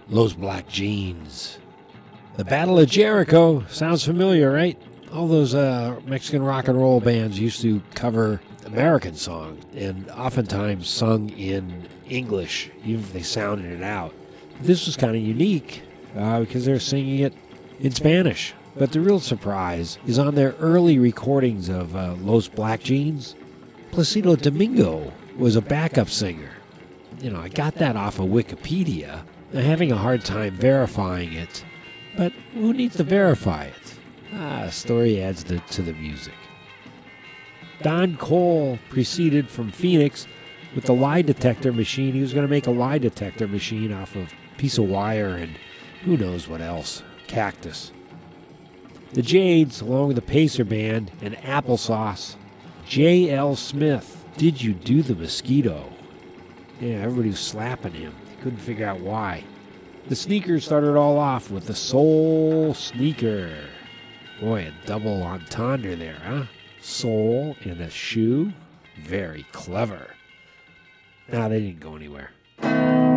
Los Black Jeans. The Battle of Jericho. Sounds familiar, right? All those Mexican rock and roll bands used to cover American songs and oftentimes sung in English, even if they sounded it out. This was kind of unique because they're singing it in Spanish. But the real surprise is on their early recordings of Los Black Jeans, Placido Domingo was a backup singer. I got that off of Wikipedia. I'm having a hard time verifying it, but who needs to verify it? Story adds to the music. Don Cole proceeded from Phoenix with the lie detector machine. He was going to make a lie detector machine off of a piece of wire and who knows what else, cactus. The Jades, along with the Pacer Band and Applesauce. J.L. Smith, Did You Do the Mosquito? Yeah, everybody was slapping him. Couldn't figure out why. The Sneakers started it all off with the Soul Sneaker. Boy, a double entendre there, huh? Soul and a shoe. Very clever. Nah, they didn't go anywhere.